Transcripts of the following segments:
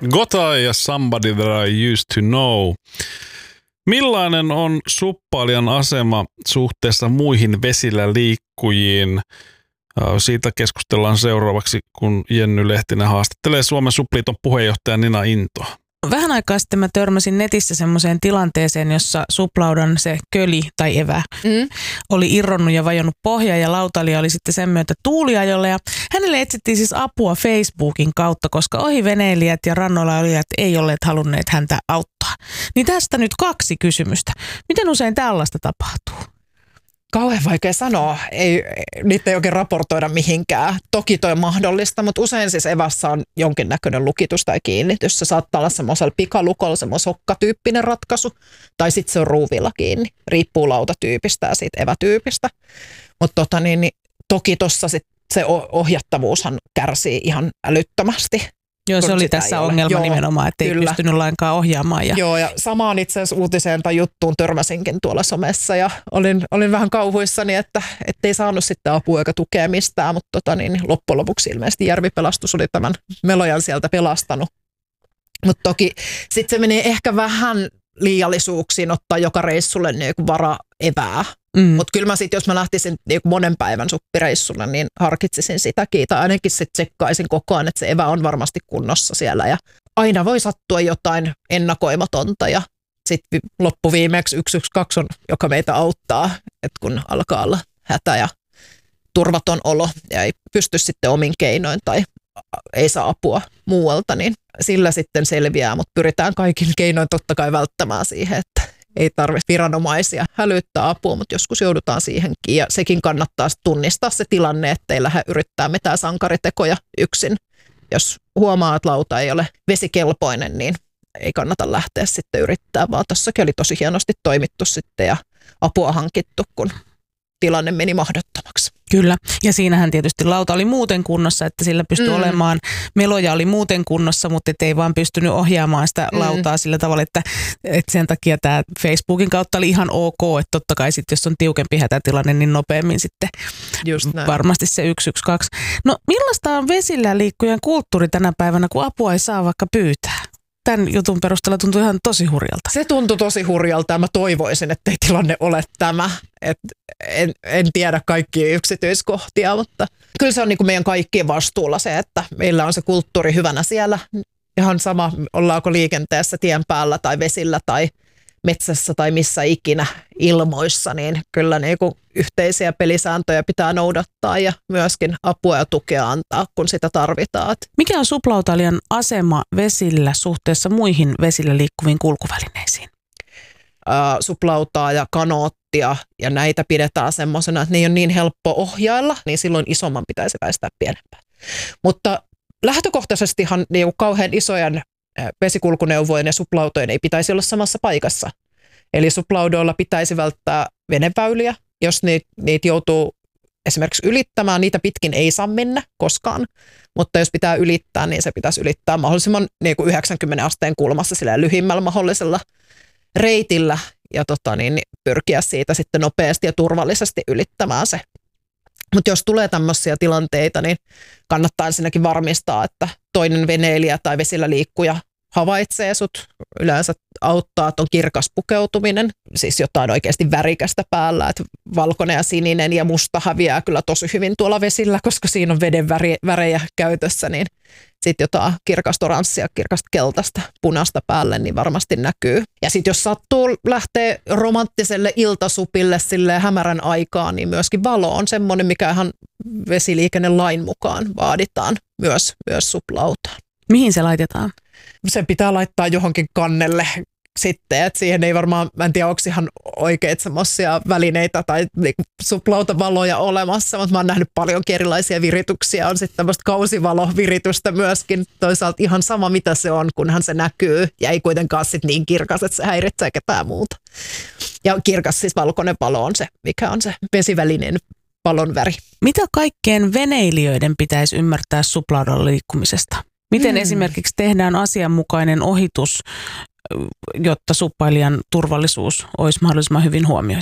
Gota ja Somebody That I Used to Know. Millainen on suppailijan asema suhteessa muihin vesillä liikkujiin? Siitä keskustellaan seuraavaksi, kun Jenny Lehtinen haastattelee Suomen Supliiton puheenjohtaja Nina Intoa. Vähän aikaa sitten mä törmäsin netissä semmoiseen tilanteeseen, jossa suplaudan se köli tai evä oli irronnut ja vajonnut pohjaan ja lautailija oli sitten sen myötä tuuliajolla. Ja hänelle etsittiin siis apua Facebookin kautta, koska ohiveneilijät ja rannoilla olijat ei olleet halunneet häntä auttaa. Niin tästä nyt 2 kysymystä. Miten usein tällaista tapahtuu? Kauhean vaikea sanoa. Niitä ei oikein raportoida mihinkään. Toki toi on mahdollista, mutta usein siis evässä on jonkinnäköinen lukitus tai kiinnitys. Se saattaa olla semmoisella pikalukolla semmoinen sokkatyyppinen ratkaisu, tai sitten se on ruuvilla kiinni. Riippuu lautatyypistä ja siitä evätyypistä. Mutta toki tuossa se ohjattavuushan kärsii ihan älyttömästi. Joo, se oli tässä ongelma nimenomaan, että ei pystynyt lainkaan ohjaamaan. Joo, ja samaan itse asiassa uutiseen tai juttuun törmäsinkin tuolla somessa ja olin vähän kauhuissani, että ei saanut sitten apua eikä tukea mistään, mutta loppujen lopuksi ilmeisesti Järvipelastus oli tämän melojan sieltä pelastanut. Mutta toki sitten se menee ehkä vähän liiallisuuksiin ottaa joka reissulle niin varaevää. Mutta kyllä mä sitten, jos mä lähtisin niin monen päivän suppireissulle, niin harkitsisin sitäkin. Tai ainakin sitten tsekkaisin koko ajan, että se evä on varmasti kunnossa siellä. Ja aina voi sattua jotain ennakoimatonta. Ja sitten loppuviimeksi 112 on, joka meitä auttaa, että kun alkaa olla hätä ja turvaton olo ja ei pysty sitten omin keinoin tai ei saa apua muualta, niin sillä sitten selviää. Mutta pyritään kaikin keinoin totta kai välttämään siihen, että ei tarvitse viranomaisia hälyttää apua, mutta joskus joudutaan siihenkin. Ja sekin kannattaa tunnistaa se tilanne, ettei lähde yrittää mitään sankaritekoja yksin. Jos huomaa, että lauta ei ole vesikelpoinen, niin ei kannata lähteä sitten yrittää, vaan tossakin oli tosi hienosti toimittu sitten ja apua hankittu, kun tilanne meni mahdottomaksi. Kyllä, ja siinähän tietysti lauta oli muuten kunnossa, että sillä pystyi olemaan, meloja oli muuten kunnossa, mutta ei vaan pystynyt ohjaamaan sitä lautaa sillä tavalla, että sen takia tämä Facebookin kautta oli ihan ok, että totta kai sitten, jos on tiukempi hätätilanne, niin nopeammin sitten varmasti se 112. No millaista on vesillä liikkujan kulttuuri tänä päivänä, kun apua ei saa vaikka pyytää? Tämän jutun perusteella tuntui ihan tosi hurjalta. Se tuntui tosi hurjalta ja mä toivoisin, että ei tilanne ole tämä. En tiedä kaikkia yksityiskohtia, mutta kyllä se on niin kuin meidän kaikkien vastuulla se, että meillä on se kulttuuri hyvänä siellä. Ihan sama, ollaanko liikenteessä tien päällä tai vesillä tai metsässä tai missä ikinä ilmoissa, niin kyllä niin kuin yhteisiä pelisääntöjä pitää noudattaa ja myöskin apua ja tukea antaa, kun sitä tarvitaan. Mikä on suplautailijan asema vesillä suhteessa muihin vesillä liikkuviin kulkuvälineisiin? Suplautaa ja kanoottia ja näitä pidetään semmoisena, että ne ei ole niin helppo ohjailla, niin silloin isomman pitäisi väistää pienempää. Mutta lähtökohtaisestihan niin kauhean isojen vesikulkuneuvojen ja suplautojen ei pitäisi olla samassa paikassa. Eli suplaudoilla pitäisi välttää veneväyliä, jos niitä joutuu esimerkiksi ylittämään, niitä pitkin ei saa mennä koskaan, mutta jos pitää ylittää, niin se pitäisi ylittää mahdollisimman niin kuin 90 asteen kulmassa sillä lyhimmällä mahdollisella reitillä ja pyrkiä siitä sitten nopeasti ja turvallisesti ylittämään se. Mutta jos tulee tämmöisiä tilanteita, niin kannattaa ensinnäkin varmistaa, että toinen veneilijä tai vesillä liikkuja havaitsee sut. Yleensä auttaa, että on kirkas pukeutuminen, siis jotain oikeasti värikästä päällä, että valkoinen ja sininen ja musta häviää kyllä tosi hyvin tuolla vesillä, koska siinä on veden värejä käytössä, niin sitten jotain kirkasta oranssia, kirkasta keltaista, punaista päälle, niin varmasti näkyy. Ja sitten jos sattuu lähteä romanttiselle iltasupille silleen hämärän aikaan, niin myöskin valo on semmoinen, mikä ihan vesiliikennelain mukaan vaaditaan myös suplautaan. Mihin se laitetaan? Se pitää laittaa johonkin kannelle sitten, että siihen ei varmaan, mä en tiedä, onko ihan oikeita semmoisia välineitä tai suplautavaloja olemassa, mutta mä oon nähnyt paljon erilaisia virityksiä, on sitten tämmöistä kausivaloviritystä myöskin, toisaalta ihan sama mitä se on, kunhan se näkyy ja ei kuitenkaan sitten niin kirkas, että se häiritsee ketään muuta. Ja kirkas siis valkoinen valo on se, mikä on se vesivälineen valon väri. Mitä kaikkeen veneilijöiden pitäisi ymmärtää suplaudalla liikkumisesta? Miten esimerkiksi tehdään asianmukainen ohitus, jotta suppailijan turvallisuus olisi mahdollisimman hyvin huomioitu?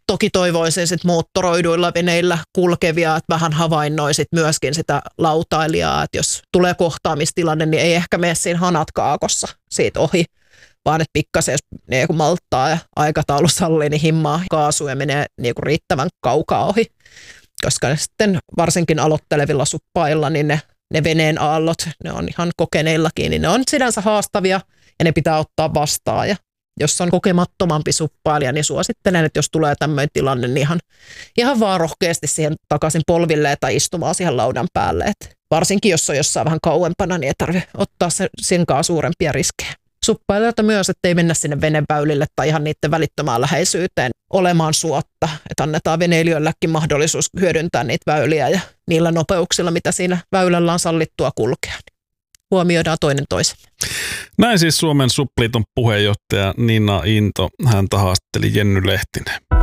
toki toivoisin sit moottoroiduilla veneillä kulkevia, että vähän havainnoisit myöskin sitä lautailijaa, että jos tulee kohtaamistilanne, niin ei ehkä mene siinä hanat kaakossa siitä ohi, vaan että pikkasen jos ne malttaa ja aikataulu sallii, niin himmaa kaasua ja menee niin kuin riittävän kaukaa ohi. Koska ne sitten varsinkin aloittelevilla suppailla, niin ne veneen aallot, ne on ihan kokeneillakin, niin ne on sinänsä haastavia ja ne pitää ottaa vastaan. Ja jos on kokemattomampi suppailija, niin suosittelen, että jos tulee tämmöinen tilanne, niin ihan vaan rohkeasti siihen takaisin polville tai istumaan siihen laudan päälle. Et varsinkin jos on jossain vähän kauempana, niin ei tarvitse ottaa senkaan suurempia riskejä. Suppailijoilta myös, että ei mennä sinne veneväylille tai ihan niiden välittömään läheisyyteen olemaan suotta. Että annetaan veneilijöillekin mahdollisuus hyödyntää niitä väyliä ja niillä nopeuksilla, mitä siinä väylällä on sallittua kulkea. Huomioidaan toinen toisemme. Näin siis Suomen Suppliiton puheenjohtaja Nina Into. Häntä haastatteli Jenny Lehtinen.